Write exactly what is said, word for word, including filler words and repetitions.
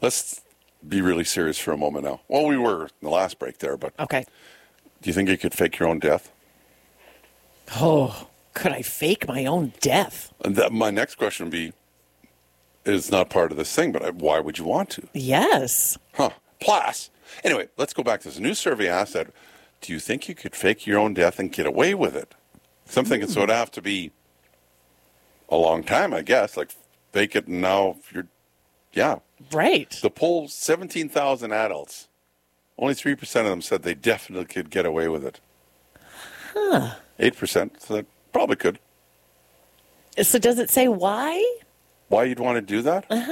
Let's be really serious for a moment now. Well, we were in the last break there, but Okay. do you think you could fake your own death? Oh, could I fake my own death? And that, my next question would be, it's not part of this thing, but I, why would you want to? Yes. Huh. Plus, anyway, let's go back to this new survey asked that, do you think you could fake your own death and get away with it? So I'm thinking, so it'd have to be a long time, I guess, like fake it and now you're, yeah. Right. The poll, seventeen thousand adults. Only three percent of them said they definitely could get away with it. Huh. eight percent, so they probably could. So does it say why? Why you'd want to do that? Uh-huh.